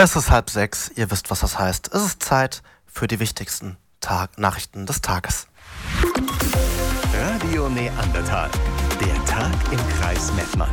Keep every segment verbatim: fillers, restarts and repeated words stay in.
Es ist halb sechs, ihr wisst, was das heißt. Es ist Zeit für die wichtigsten Tag- Nachrichten des Tages. Radio Neandertal, der Tag im Kreis Mettmann.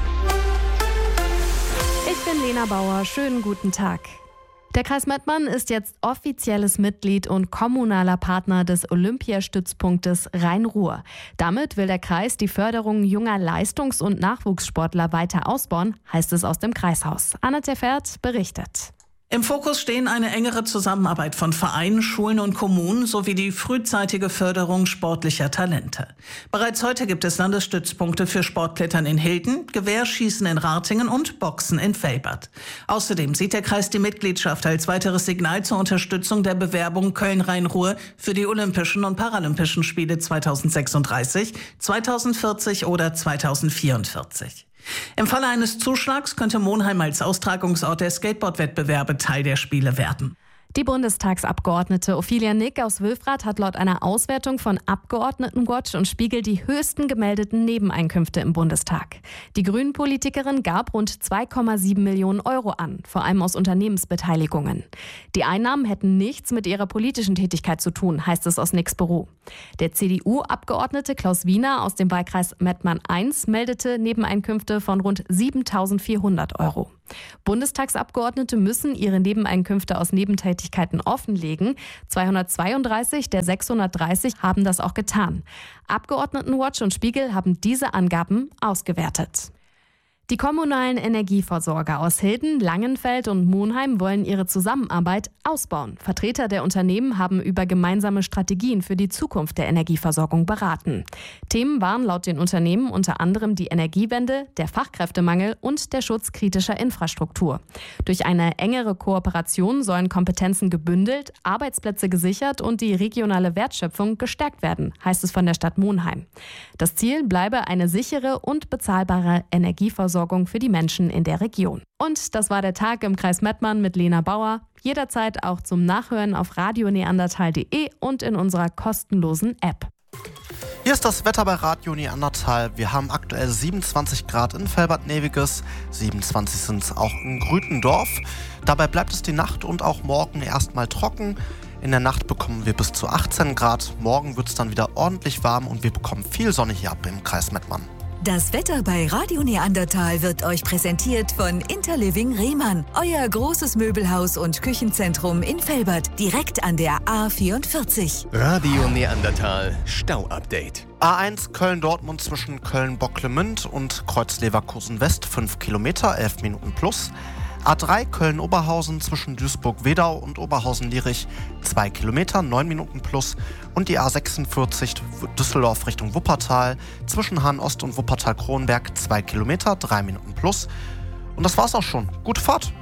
Ich bin Lena Bauer, schönen guten Tag. Der Kreis Mettmann ist jetzt offizielles Mitglied und kommunaler Partner des Olympiastützpunktes Rhein-Ruhr. Damit will der Kreis die Förderung junger Leistungs- und Nachwuchssportler weiter ausbauen, heißt es aus dem Kreishaus. Anna Teffert berichtet. Im Fokus stehen eine engere Zusammenarbeit von Vereinen, Schulen und Kommunen sowie die frühzeitige Förderung sportlicher Talente. Bereits heute gibt es Landesstützpunkte für Sportklettern in Hilden, Gewehrschießen in Ratingen und Boxen in Velbert. Außerdem sieht der Kreis die Mitgliedschaft als weiteres Signal zur Unterstützung der Bewerbung Köln-Rhein-Ruhr für die Olympischen und Paralympischen Spiele zweitausendsechsunddreißig, zweitausendvierzig oder zweitausendvierundvierzig. Im Falle eines Zuschlags könnte Monheim als Austragungsort der Skateboard-Wettbewerbe Teil der Spiele werden. Die Bundestagsabgeordnete Ophelia Nick aus Wülfrath hat laut einer Auswertung von Abgeordnetenwatch und Spiegel die höchsten gemeldeten Nebeneinkünfte im Bundestag. Die Grünen-Politikerin gab rund zwei Komma sieben Millionen Euro an, vor allem aus Unternehmensbeteiligungen. Die Einnahmen hätten nichts mit ihrer politischen Tätigkeit zu tun, heißt es aus Nicks Büro. Der C D U-Abgeordnete Klaus Wiener aus dem Wahlkreis Mettmann eins meldete Nebeneinkünfte von rund siebentausendvierhundert Euro. Bundestagsabgeordnete müssen ihre Nebeneinkünfte aus Nebentätigkeiten offenlegen. zweihundertzweiunddreißig der sechshundertdreißig haben das auch getan. Abgeordnetenwatch und Spiegel haben diese Angaben ausgewertet. Die kommunalen Energieversorger aus Hilden, Langenfeld und Monheim wollen ihre Zusammenarbeit ausbauen. Vertreter der Unternehmen haben über gemeinsame Strategien für die Zukunft der Energieversorgung beraten. Themen waren laut den Unternehmen unter anderem die Energiewende, der Fachkräftemangel und der Schutz kritischer Infrastruktur. Durch eine engere Kooperation sollen Kompetenzen gebündelt, Arbeitsplätze gesichert und die regionale Wertschöpfung gestärkt werden, heißt es von der Stadt Monheim. Das Ziel bleibe eine sichere und bezahlbare Energieversorgung für die Menschen in der Region. Und das war der Tag im Kreis Mettmann mit Lena Bauer. Jederzeit auch zum Nachhören auf radio neandertal punkt de und in unserer kostenlosen App. Hier ist das Wetter bei Radio Neandertal. Wir haben aktuell siebenundzwanzig Grad in Velbert-Neviges, siebenundzwanzig sind es auch in Grütendorf. Dabei bleibt es die Nacht und auch morgen erstmal trocken. In der Nacht bekommen wir bis zu achtzehn Grad. Morgen wird es dann wieder ordentlich warm und wir bekommen viel Sonne hier ab im Kreis Mettmann. Das Wetter bei Radio Neandertal wird euch präsentiert von Interliving Rehmann, euer großes Möbelhaus und Küchenzentrum in Velbert, direkt an der A vierundvierzig. Radio Neandertal Stau-Update. A eins Köln-Dortmund zwischen Köln-Bocklemünd und Kreuz-Leverkusen-West fünf Kilometer, elf Minuten plus. A drei Köln-Oberhausen zwischen Duisburg-Wedau und Oberhausen-Lierich zwei Kilometer, neun Minuten plus. Und die A sechsundvierzig Düsseldorf Richtung Wuppertal zwischen Hahn-Ost und Wuppertal-Kronberg zwei Kilometer, drei Minuten plus. Und das war's auch schon. Gute Fahrt!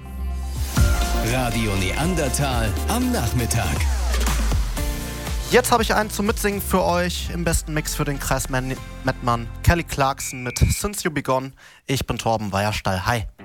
Radio Neandertal am Nachmittag. Jetzt habe ich einen zum Mitsingen für euch im besten Mix für den Kreis Mettmann. Kelly Clarkson mit Since You Begun. Ich bin Torben Weierstall. Hi!